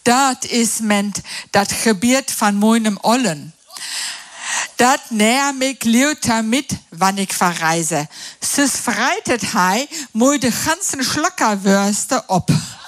dat is ment dat gebied van meinem Ollen. Dat neem ik lauter mit, wann ich verreise. Sis freitet hei, moi de ganzen Schlackerwürste op.